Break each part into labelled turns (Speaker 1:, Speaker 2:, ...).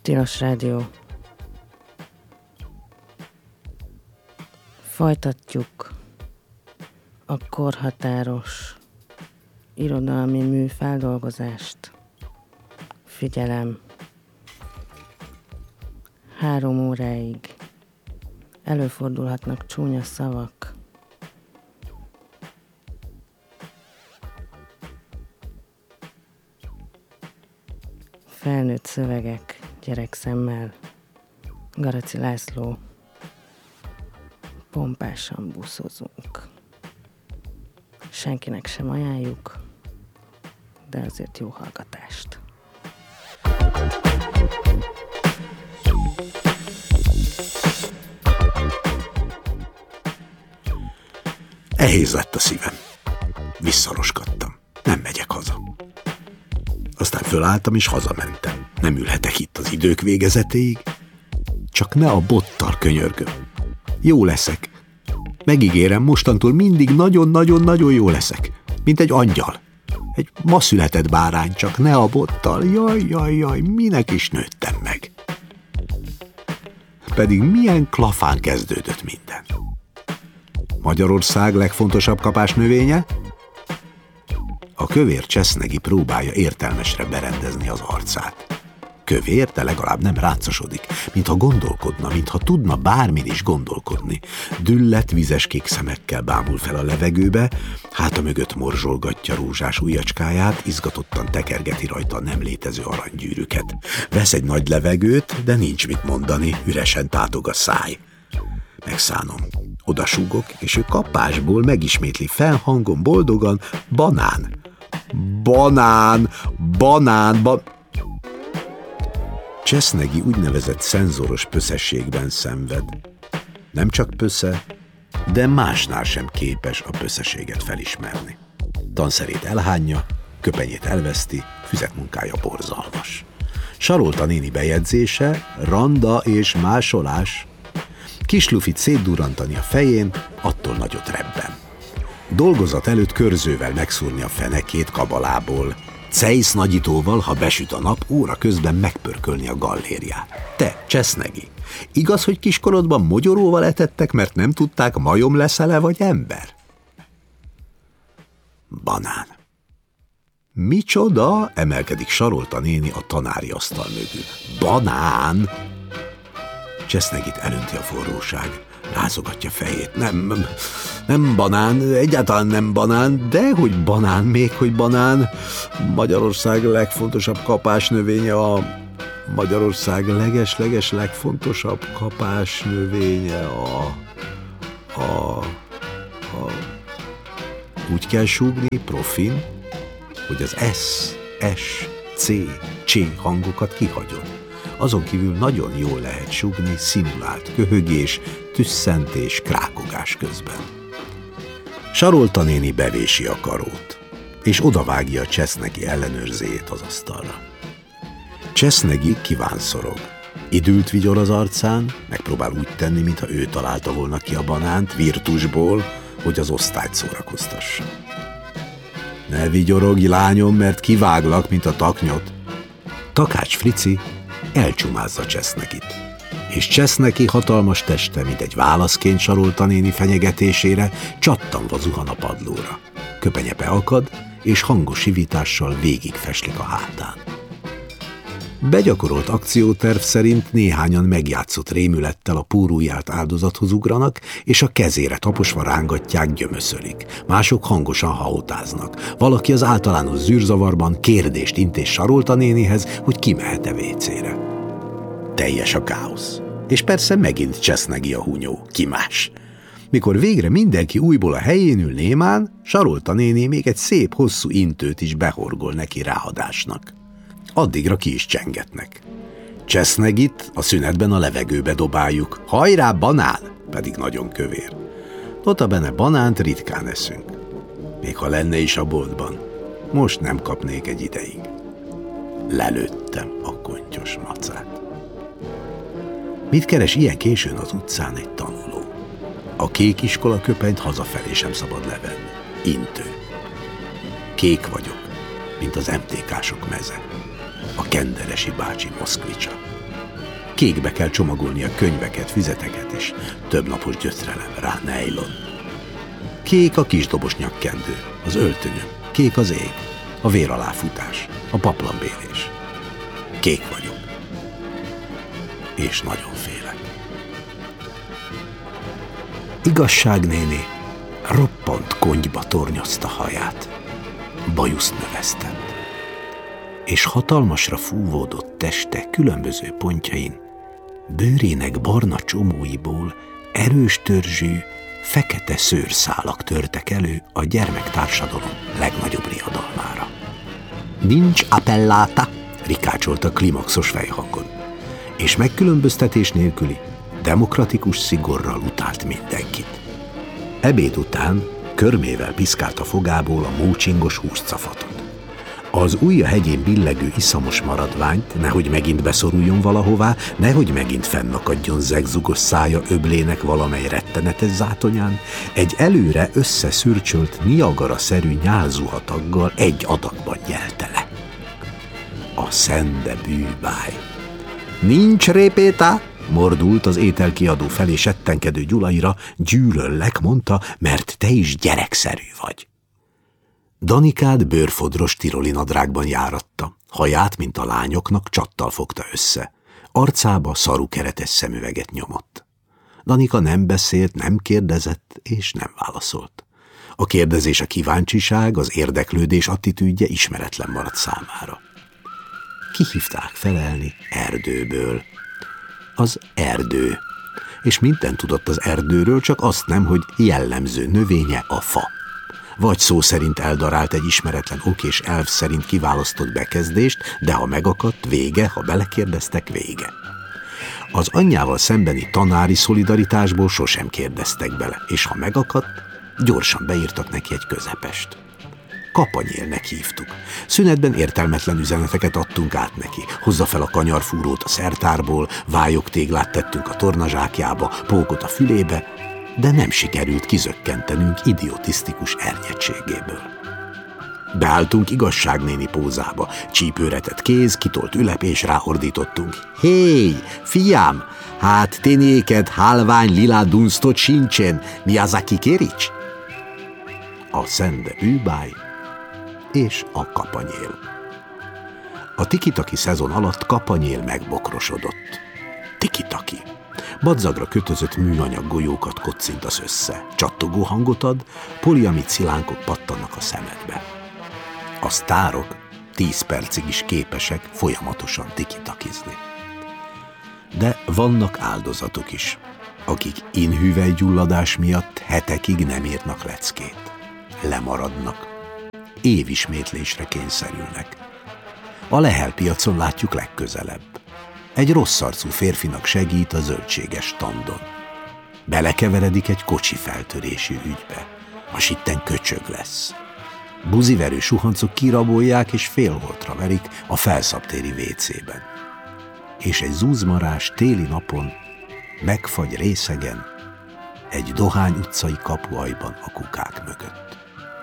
Speaker 1: Tilos Rádió. Folytatjuk a korhatáros irodalmi műfeldolgozást. Figyelem! 3 óráig előfordulhatnak csúnya szavak. Felnőtt szövegek gyerekszemmel. Garaci László. Pompásan buszozunk. Senkinek sem ajánljuk, de azért jó hallgatást.
Speaker 2: Ehéz lett a szívem. Visszaroskadtam. Nem megyek haza. Aztán fölálltam és hazamentem. Nem ülhetek itt az idők végezetéig. Csak ne a bottal, könyörgöm. Jó leszek. Megígérem, mostantól mindig nagyon-nagyon-nagyon jó leszek. Mint egy angyal. Egy ma született bárány, csak ne a bottal. Jaj, minek is nőttem meg. Pedig milyen klafán kezdődött minden. Magyarország legfontosabb kapásnövénye? A kövér csesznegi próbálja értelmesre berendezni az arcát. Kövér, de legalább nem rácosodik, mintha gondolkodna, mintha tudna bármin is gondolkodni. Düllett, vizeskék szemekkel bámul fel a levegőbe, háta mögött morzsolgatja rózsás ujjacskáját, izgatottan tekergeti rajta a nem létező aranygyűrűket. Vesz egy nagy levegőt, de nincs mit mondani, üresen tátog a száj. Megszánom. Odasúgok, és ő kapásból megismétli felhangon boldogan: banán. Csesznegi úgynevezett szenzoros pöszességben szenved. Nem csak pösze, de másnál sem képes a pöszeséget felismerni. Tanszerét elhányja, köpenyét elveszti, füzetmunkája borzalmas. Sarolta néni bejegyzése: randa és másolás. Kis lufit szétdurrantani a fején, attól nagyot rebben. Dolgozat előtt körzővel megszúrni a fenekét kabalából. Cejsz nagyítóval, ha besüt a nap, óra közben megpörkölni a gallériát. Te, Csesznegi, igaz, hogy kiskorodban mogyoróval etettek, mert nem tudták, majom leszel-e vagy ember? Banán. Micsoda? Emelkedik Sarolta néni a tanári asztal mögül. Banán! Csesznegit elönti a forróság, rázogatja fejét. Nem banán, egyáltalán nem banán, de hogy banán, még hogy banán. Magyarország legfontosabb kapásnövénye Magyarország leges legfontosabb kapásnövénye Úgy kell súgni, profin, hogy az S, S, C, C hangokat kihagyod. Azon kívül nagyon jól lehet sugni szimulált köhögés, tüsszentés, krákogás közben. Sarolta néni bevési a karót, és odavágja a Csesznegi ellenőrzéjét az asztalra. Csesznegi kívánszorog. Idült vigyor az arcán, megpróbál úgy tenni, mintha ő találta volna ki a banánt virtusból, hogy az osztályt szórakoztassa. Ne vigyorogj, lányom, mert kiváglak, mint a taknyot. Takács Frici elcsumázza Csesznegit, és Csesznegi hatalmas teste, mint egy válaszként Sarolta néni fenyegetésére, csattanva zuhan a padlóra. Köpenye beakad, és hangos sivítással végigfeslik a hátán. Begyakorolt akcióterv szerint néhányan megjátszott rémülettel a pórújárt áldozathoz ugranak, és a kezére taposva rángatják, gyömöszölik. Mások hangosan haotáznak. Valaki az általános zűrzavarban kérdést intéz Sarolta nénihez, hogy kimehet-e vécére. Teljes a káosz. És persze megint Csesznegi a hunyó, ki más. Mikor végre mindenki újból a helyén ül némán, Sarolta néni még egy szép hosszú intőt is behorgol neki ráadásnak. Addigra ki is csengetnek. Csesznegit a szünetben a levegőbe dobáljuk. Hajrá, banán! Pedig nagyon kövér. Notabene banánt ritkán eszünk. Még ha lenne is a boltban, most nem kapnék egy ideig. Lelőttem a kontyos macát. Mit keres ilyen későn az utcán egy tanuló? A kék iskola köpenyt hazafelé sem szabad levenni. Intő. Kék vagyok, mint az MTK-sok meze. A Kenderesi bácsi Moszkvicsa. Kékbe kell csomagolni a könyveket, füzeteket, és több napos gyötrelem rá nejlon. Kék a kisdobos nyakkendő, az öltönyöm, kék az ég, a vér aláfutás, a paplanbélés. Kék vagyok. És nagyon félek. Igazságnéni roppant konyba tornyozta haját, bajuszt növesztett, és hatalmasra fúvódott teste különböző pontjain, bőrének barna csomóiból erős törzsű, fekete szőrszálak törtek elő a gyermektársadalom legnagyobb riadalmára. Nincs appellata, rikácsolta klimaxos fejhangon, és megkülönböztetés nélküli, demokratikus szigorral utált mindenkit. Ebéd után körmével piszkált a fogából a mócsingos húscafatot. Az ujja hegyén billegő iszamos maradványt, nehogy megint beszoruljon valahová, nehogy megint fennakadjon zegzugos szája öblének valamely rettenetes zátonyán, egy előre összeszürcsölt Niagara-szerű nyálzuhataggal egy adagban nyelte le. A szende bűbáj. Nincs répéta? Mordult az ételkiadó felé settenkedő Gyulaira, gyűlöllek, mondta, mert te is gyerekszerű vagy. Danikát bőrfodros tiroli nadrágban járatta, haját, mint a lányoknak, csattal fogta össze. Arcába szarukeretes szemüveget nyomott. Danika nem beszélt, nem kérdezett, és nem válaszolt. A kérdezés, a kíváncsiság, az érdeklődés attitűdje ismeretlen maradt számára. Kihívták felelni Erdőből. Az erdő. És mindent tudott az erdőről, csak azt nem, hogy jellemző növénye a fa. Vagy szó szerint eldarált egy ismeretlen ok és elv szerint kiválasztott bekezdést, de ha megakadt, vége, ha belekérdeztek, vége. Az anyjával szembeni tanári szolidaritásból sosem kérdeztek bele, és ha megakadt, gyorsan beírtak neki egy közepest. Kapanyélnek hívtuk. Szünetben értelmetlen üzeneteket adtunk át neki. Hozza fel a kanyarfúrót a szertárból, vályogtéglát tettünk a tornazsákjába, pókot a fülébe, de nem sikerült kizökkentenünk idiotisztikus ernyedtségéből. Beálltunk igazságnéni pózába, csípőretett kéz, kitolt ülep, és ráordítottunk. Hé, fiám, hát ténéked halvány lila dunstot sincsen, mi az, aki kérics? A szende bűbáj és a kapanyél. A tikitaki szezon alatt kapanyél megbokrosodott. Tikitaki. Badzagra kötözött műanyag golyókat kocintasz össze, csattogó hangot ad, poliamid szilánkok pattannak a szemedbe. A sztárok 10 percig is képesek folyamatosan tikitakizni. De vannak áldozatok is, akik inhüvelygyulladás miatt hetekig nem írnak leckét. Lemaradnak. Évismétlésre kényszerülnek. A Lehel piacon látjuk legközelebb. Egy rossz arcú férfinak segít a zöldséges standon. Belekeveredik egy kocsi feltörési ügybe. A sitten köcsög lesz. Buziverő suhancok kirabolják és félholtra verik a felszabtéri WC-ben. És egy zúzmarás téli napon megfagy részegen egy Dohány utcai kapuajban a kukák mögött.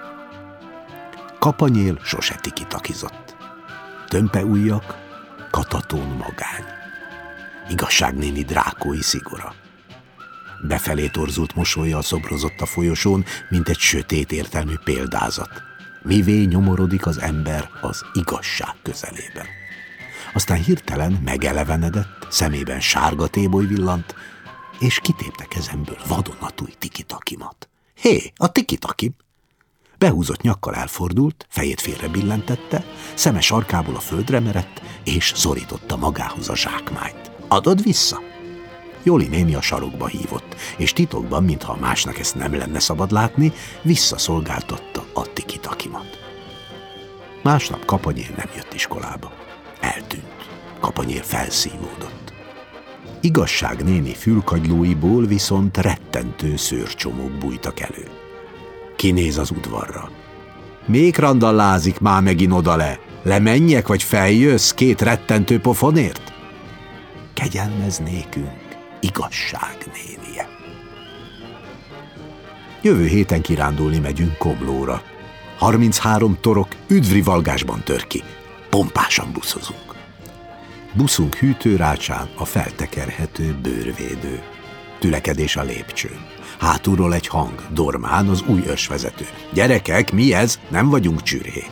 Speaker 2: Kapanyél sose tikitakizott. Tömpeujjak, katatón magány. Igazságnéni drákói szigora. Befelé torzult mosollyal szobrozott a folyosón, mint egy sötét értelmű példázat. Mivé nyomorodik az ember az igazság közelében. Aztán hirtelen megelevenedett, szemében sárga téboly villant, és kitépte kezemből vadonatúj tikitakimat. Hé, a tikitakim! Behúzott nyakkal elfordult, fejét félre billentette, szeme sarkából a földre merett, és szorította magához a zsákmányt. Adod vissza? Joli néni a sarokba hívott, és titokban, mintha másnak ezt nem lenne szabad látni, visszaszolgáltatta a tikitakimat. Másnap Kapanyél nem jött iskolába. Eltűnt. Kapanyél felszívódott. Igazságnéni fülkagylóiból viszont rettentő szőrcsomók bújtak elő. Kinéz az udvarra. Még randallázik már megint oda le? Lemenjek, vagy feljössz 2 rettentő pofonért? Kegyelmez nékünk igazságnénie. Jövő héten kirándulni megyünk Komlóra. 33 torok üdvrivalgásban tör ki. Pompásan buszozunk. Buszunk hűtőrácsán a feltekerhető bőrvédő. Tülekedés a lépcsőn. Hátulról egy hang, Dormán, az új ősvezető. Gyerekek, mi ez? Nem vagyunk csürhék.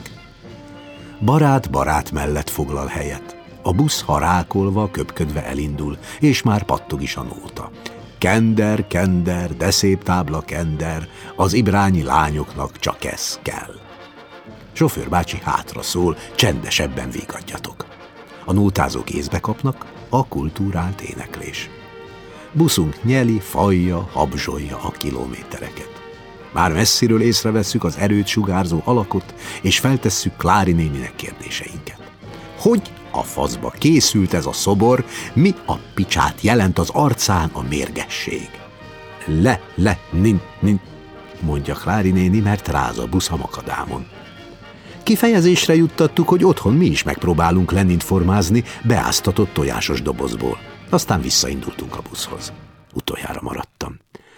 Speaker 2: Barát mellett foglal helyet. A busz harákolva, köpködve elindul, és már pattog is a nóta. Kender, de szép tábla kender, az ibrányi lányoknak csak ez kell. Sofőr bácsi hátra szól, csendesebben végadjatok. A nótázók észbe kapnak, a kultúrált éneklés. Buszunk nyeli, fajja, habzsolja a kilométereket. Már messziről észrevesszük az erőt sugárzó alakot, és feltesszük Klári néninek kérdéseinket. Hogy a faszba készült ez a szobor, mi a picsát jelent az arcán a mérgesség? Nin, mondja Klári néni, mert ráz a busz a makadámon. Kifejezésre juttattuk, hogy otthon mi is megpróbálunk Lenint formázni beáztatott tojásos dobozból. Aztán visszaindultunk a buszhoz. Utoljára maradtam.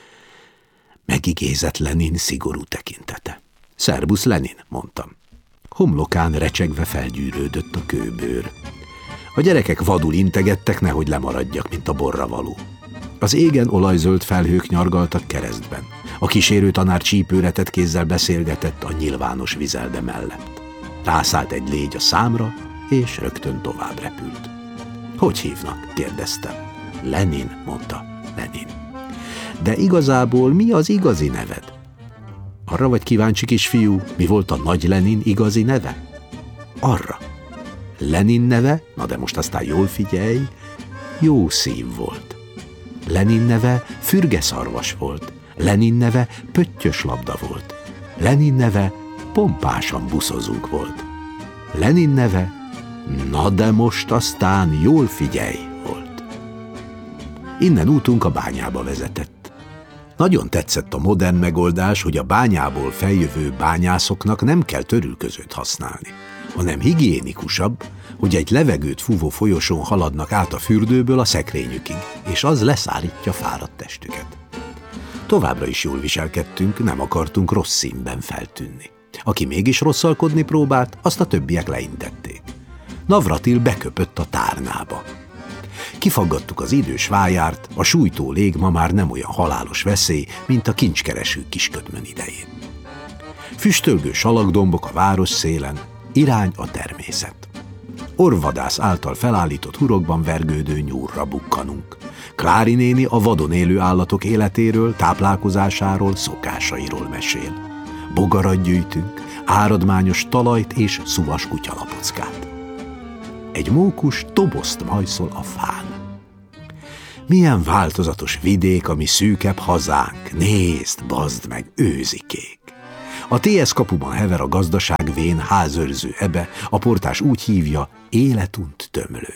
Speaker 2: Megigézett Lenin szigorú tekintete. Szerbusz Lenin, mondtam. Homlokán recsegve felgyűrődött a kőbőr. A gyerekek vadul integettek, nehogy lemaradjak, mint a borra való. Az égen olajzöld felhők nyargaltak keresztben. A kísérő tanár csípőretett kézzel beszélgetett a nyilvános vizelde mellett. Rászállt egy légy a számra, és rögtön tovább repült. Hogy hívnak? kérdeztem. Lenin, mondta. Lenin. De igazából mi az igazi neved? Arra vagy kíváncsi, kisfiú, mi volt a nagy Lenin igazi neve? Arra. Lenin neve, na de most aztán jól figyelj, jó szív volt. Lenin neve fürgeszarvas volt. Lenin neve pöttyös labda volt. Lenin neve pompásan buszozunk volt. Lenin neve, na de most aztán jól figyelj volt. Innen útunk a bányába vezetett. Nagyon tetszett a modern megoldás, hogy a bányából feljövő bányászoknak nem kell törülközőt használni, hanem higiénikusabb, hogy egy levegőt fúvó folyosón haladnak át a fürdőből a szekrényükig, és az leszállítja fáradt testüket. Továbbra is jól viselkedtünk, nem akartunk rossz színben feltűnni. Aki mégis rosszalkodni próbált, azt a többiek leintették. Navratil beköpött a tárnába. Kifaggattuk az idős vájárt, a sújtó lég ma már nem olyan halálos veszély, mint a kincskereső Kiskötmön idején. Füstölgő salagdombok a város szélen, irány a természet. Orvvadász által felállított hurokban vergődő nyúrra bukkanunk. Klári néni a vadon élő állatok életéről, táplálkozásáról, szokásairól mesél. Bogarat gyűjtünk, áradmányos talajt és szuvas kutyalapockát. Egy mókus tobozt majszol a fán. Milyen változatos vidék, ami szűkebb hazánk, nézd, bazd meg, őzikék. A TS kapuban hever a gazdaság vén házőrző ebe, a portás úgy hívja, életunt tömlő.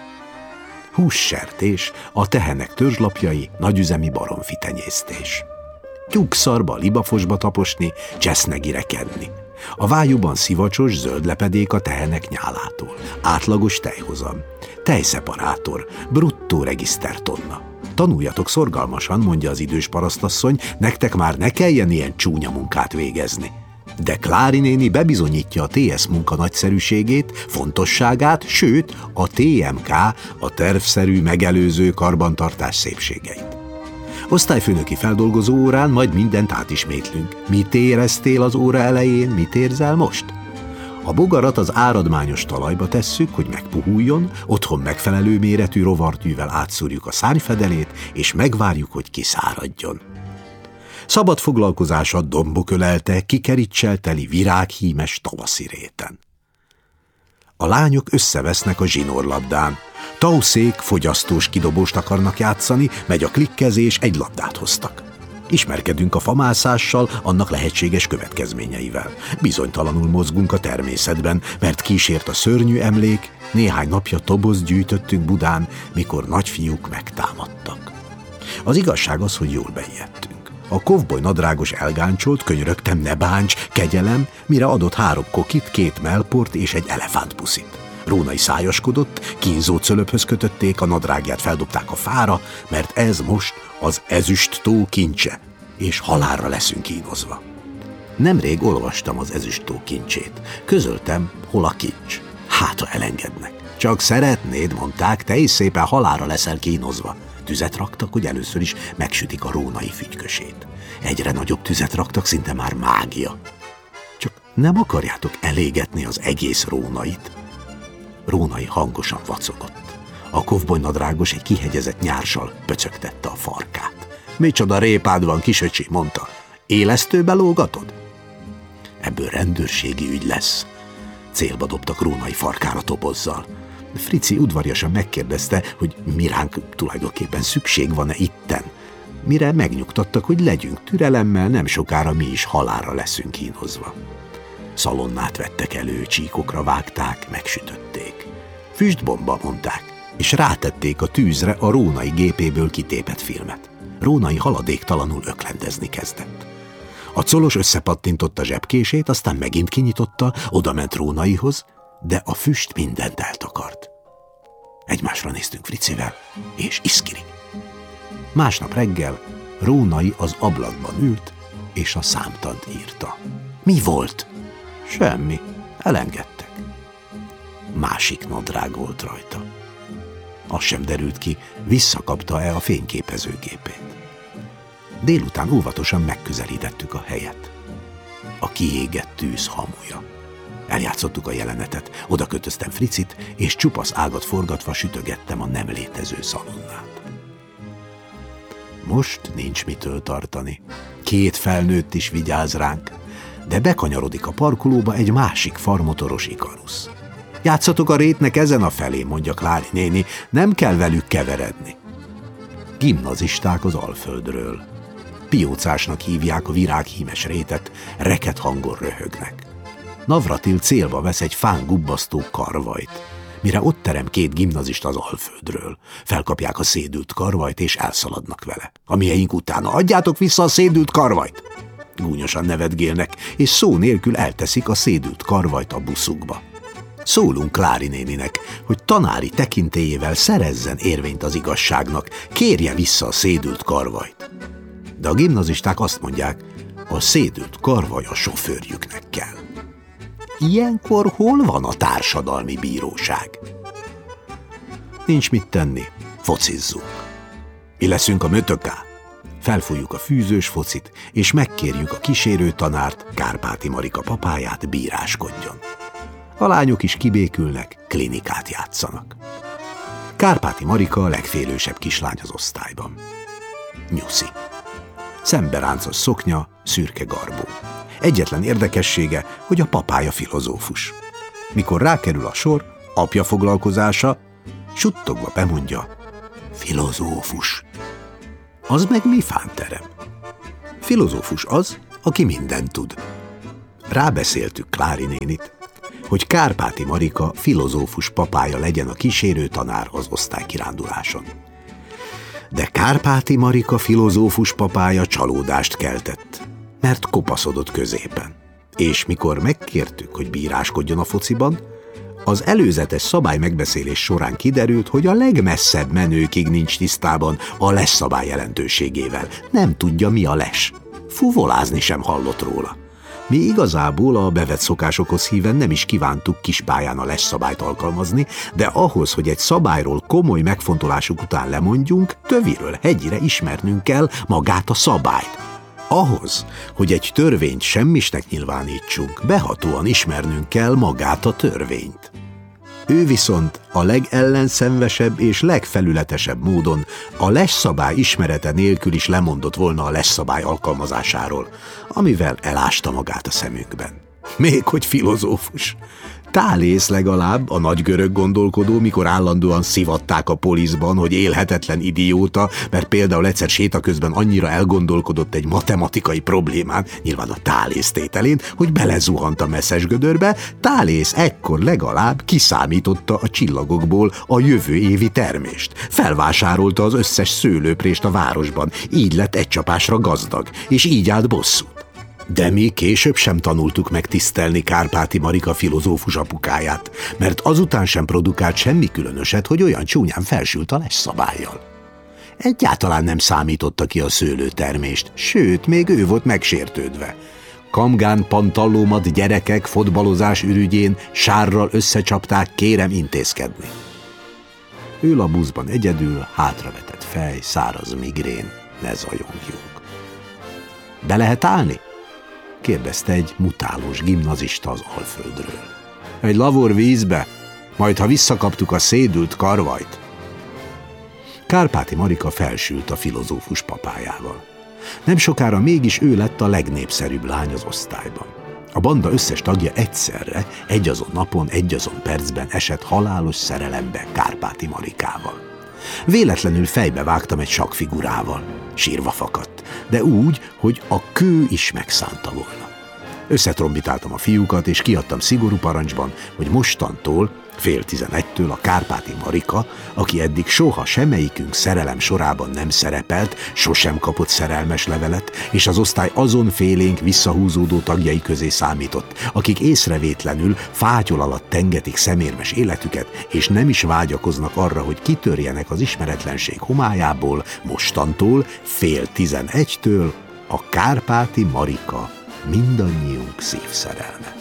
Speaker 2: Hússertés, a tehenek törzslapjai, nagyüzemi baromfi tenyésztés. Tyúkszarba, libafosba taposni, csesznegire kenni. A vájúban szivacsos, zöld lepedék a tehenek nyálától. Átlagos tejhozam. Tejszeparátor, bruttó regisztertonna. Tanuljatok szorgalmasan, mondja az idős parasztasszony, nektek már ne kelljen ilyen csúnya munkát végezni. De Klári néni bebizonyítja a TS munka nagyszerűségét, fontosságát, sőt, a TMK, a tervszerű megelőző karbantartás szépségeit. Osztályfőnöki feldolgozó órán majd mindent átismétlünk. Mit éreztél az óra elején, mit érzel most? A bogarat az áradmányos talajba tesszük, hogy megpuhuljon, otthon megfelelő méretű rovartűvel átszúrjuk a szárnyfedelét, és megvárjuk, hogy kiszáradjon. Szabad foglalkozása dombok ölelte, kikerítssel teli virághímes tavaszi réten. A lányok összevesznek a zsinórlabdán. Tauszék fogyasztós kidobóst akarnak játszani, megy a klikkezés, egy labdát hoztak. Ismerkedünk a famászással, annak lehetséges következményeivel. Bizonytalanul mozgunk a természetben, mert kísért a szörnyű emlék, néhány napja tobozt gyűjtöttünk Budán, mikor nagyfiúk megtámadtak. Az igazság az, hogy jól beijedtünk. A kovboly nadrágos elgáncsolt, könyörögtem, ne bánts, kegyelem, mire adott 3 kokit, 2 mellport és egy elefántpuszit. Rónai szájaskodott, kínzó cölöphöz kötötték, a nadrágját feldobták a fára, mert ez most az ezüst tó kincse, és halálra leszünk kínozva. Nemrég olvastam az ezüst tó kincsét. Közöltem, hol a kincs. Hát, ha elengednek. Csak szeretnéd, mondták, te is szépen halálra leszel kínozva. Tüzet raktak, hogy először is megsütik a rónai fügykösét. Egyre nagyobb tüzet raktak, szinte már mágia. Csak nem akarjátok elégetni az egész Rónait? Rónai hangosan vacogott. A kovbolynadrágos egy kihegyezett nyárssal pöcögtette a farkát. Micsoda répád van, kisöcsi, mondta. Élesztőbe lógatod? Ebből rendőrségi ügy lesz. Célba dobtak Rónai farkára tobozzal. Frici udvariasan megkérdezte, hogy mi ránk tulajdonképpen szükség van-e itten. Mire megnyugtattak, hogy legyünk türelemmel, nem sokára mi is halálra leszünk kínozva. Szalonnát vettek elő, csíkokra vágták, megsütötték. Füstbomba, mondták, és rátették a tűzre a Rónai gépéből kitépett filmet. Rónai haladéktalanul öklendezni kezdett. A colos összepattintotta zsebkését, aztán megint kinyitotta, odament Rónaihoz, de a füst mindent eltakart. Egymásra néztünk Fricivel, és iszkiri. Másnap reggel Rónai az ablakban ült, és a számtant írta. Mi volt? Semmi, elengedtek. Másik nadrág volt rajta. Az sem derült ki, visszakapta-e a fényképezőgépét. Délután óvatosan megközelítettük a helyet. A kiégett tűz hamuja. Eljátszottuk a jelenetet, oda kötöztem Fricit, és csupasz ágat forgatva sütögettem a nem létező szalonnát. Most nincs mitől tartani. 2 felnőtt is vigyáz ránk, de bekanyarodik a parkolóba egy másik farmotoros Ikarusz. Játszatok a rétnek ezen a felé, mondja Klári néni, nem kell velük keveredni. Gimnazisták az Alföldről. Piócásnak hívják a virághímes rétet, reket hangon röhögnek. Navratil célba vesz egy fán gubbasztó karvajt, mire ott terem 2 gimnazista az Alföldről. Felkapják a szédült karvajt, és elszaladnak vele. A mieink utána, adjátok vissza a szédült karvajt! Gúnyosan nevetgélnek, és szó nélkül elteszik a szédült karvajt a buszukba. Szólunk Klári néninek, hogy tanári tekintélyével szerezzen érvényt az igazságnak, kérje vissza a szédült karvajt. De a gimnazisták azt mondják, a szédült karvaj a sofőrjüknek kell. Ilyenkor hol van a társadalmi bíróság? Nincs mit tenni, focizzunk. Mi leszünk a mötöká? Felfújjuk a fűzős focit, és megkérjük a kísérő tanárt, Kárpáti Marika papáját bíráskodjon. A lányok is kibékülnek, klinikát játszanak. Kárpáti Marika a legfélősebb kislány az osztályban. Nyuszi. Szemberáncos szoknya, szürke garbó. Egyetlen érdekessége, hogy a papája filozófus. Mikor rákerül a sor, apja foglalkozása, suttogva bemondja, filozófus. Az meg mi fánterem? Filozófus az, aki mindent tud. Rábeszéltük Klári nénit, hogy Kárpáti Marika filozófus papája legyen a kísérő tanár az osztálykiránduláson. De Kárpáti Marika filozófus papája csalódást keltett, mert kopaszodott középen. És mikor megkértük, hogy bíráskodjon a fociban, az előzetes szabály megbeszélés során kiderült, hogy a legmesszebb menőkig nincs tisztában a leszszabály jelentőségével. Nem tudja, mi a les. Fuvolázni sem hallott róla. Mi igazából a bevett szokásokhoz híven nem is kívántuk kispályán a leszszabályt alkalmazni, de ahhoz, hogy egy szabályról komoly megfontolásuk után lemondjunk, töviről hegyire ismernünk kell magát a szabályt. Ahhoz, hogy egy törvényt semmisnek nyilvánítsunk, behatóan ismernünk kell magát a törvényt. Ő viszont a legellenszenvesebb és legfelületesebb módon a leszszabály ismerete nélkül is lemondott volna a leszszabály alkalmazásáról, amivel elásta magát a szemünkben. Még hogy filozófus. Tálész legalább, a nagy görög gondolkodó, mikor állandóan szivatták a poliszban, hogy élhetetlen idióta, mert például egyszer séta közben annyira elgondolkodott egy matematikai problémán, nyilván a Tálész tételén, hogy belezuhant a messzes gödörbe, Tálész ekkor legalább kiszámította a csillagokból a jövő évi termést. Felvásárolta az összes szőlőprést a városban, így lett egy csapásra gazdag, és így állt bosszút. De mi később sem tanultuk meg tisztelni Kárpáti Marika filozófus apukáját, mert azután sem produkált semmi különöset, hogy olyan csúnyán felsült a leszszabállyal. Egyáltalán nem számította ki a szőlőtermést, sőt, még ő volt megsértődve. Kamgán pantallómat gyerekek fotbalozás ürügyén sárral összecsapták, kérem intézkedni. Ül a buszban egyedül, hátravetett fej, száraz migrén, ne zajongjunk. Be lehet állni? Kérdezte egy mutálós gimnazista az Alföldről. Egy lavor vízbe, majd ha visszakaptuk a szédült karvajt. Kárpáti Marika felsült a filozófus papájával. Nem sokára mégis ő lett a legnépszerűbb lány az osztályban. A banda összes tagja egyszerre, egyazon napon, egyazon percben esett halálos szerelembe Kárpáti Marikával. Véletlenül fejbe vágtam egy sakkfigurával. Sírva fakadt, de úgy, hogy a kő is megszánta volna. Összetrombitáltam a fiúkat, és kiadtam szigorú parancsban, hogy mostantól, 10:30 a Kárpáti Marika, aki eddig soha semmelyikünk szerelem sorában nem szerepelt, sosem kapott szerelmes levelet, és az osztály azon félénk visszahúzódó tagjai közé számított, akik észrevétlenül fátyol alatt tengetik szemérmes életüket, és nem is vágyakoznak arra, hogy kitörjenek az ismeretlenség homályából, mostantól 10:30 a Kárpáti Marika mindannyiunk szívszerelme.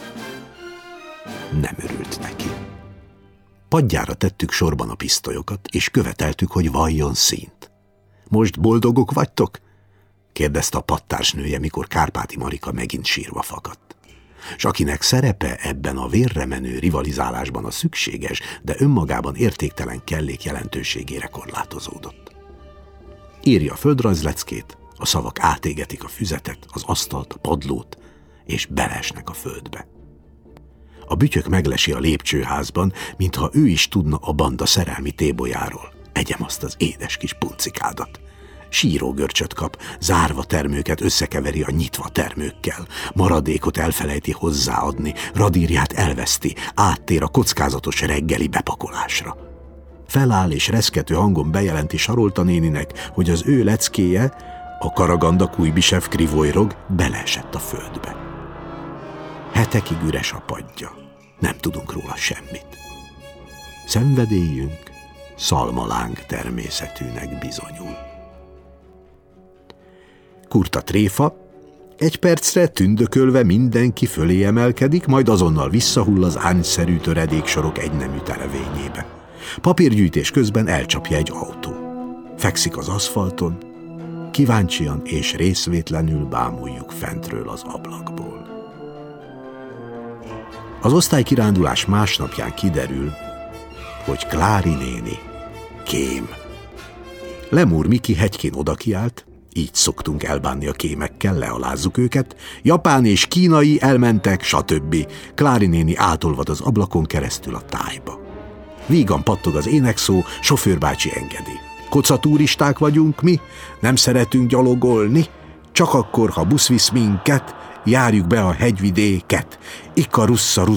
Speaker 2: Nem örült neki. Padjára tettük sorban a pisztolyokat, és követeltük, hogy valljon színt. Most boldogok vagytok? Kérdezte a pattársnője, mikor Kárpáti Marika megint sírva fakadt. S akinek szerepe ebben a vérre menő rivalizálásban a szükséges, de önmagában értéktelen kellék jelentőségére korlátozódott. Írja a földrajzleckét, a szavak átégetik a füzetet, az asztalt, a padlót, és beleesnek a földbe. A bütyök meglesi a lépcsőházban, mintha ő is tudna a banda szerelmi tébolyáról. Egyem azt az édes kis puncikádat. Sírógörcsöt kap, zárva termőket összekeveri a nyitva termőkkel, maradékot elfelejti hozzáadni, radírját elveszti, áttér a kockázatos reggeli bepakolásra. Feláll és reszkető hangon bejelenti Sarolta néninek, hogy az ő leckéje, a Karaganda Kujbisev Krivojrog beleesett a földbe. Hetekig üres a padja, nem tudunk róla semmit. Szenvedélyünk szalmaláng természetűnek bizonyul. Kurta tréfa, egy percre tündökölve mindenki fölé emelkedik, majd azonnal visszahull az ányszerű töredéksorok egynemű televényébe. Papírgyűjtés közben elcsapja egy autó. Fekszik az aszfalton, kíváncsian és részvétlenül bámuljuk fentről az ablakból. Az osztálykirándulás másnapján kiderül, hogy Klári néni kém. Lemúr Miki hegykén odakiált, így szoktunk elbánni a kémekkel, lealázzuk őket, japán és kínai elmentek, stb. Klári néni átolvad az ablakon keresztül a tájba. Vígan pattog az énekszó, sofőrbácsi engedi. Kocaturisták vagyunk mi, nem szeretünk gyalogolni, csak akkor, ha busz visz minket, járjuk be a hegyvidéket. Ikarussza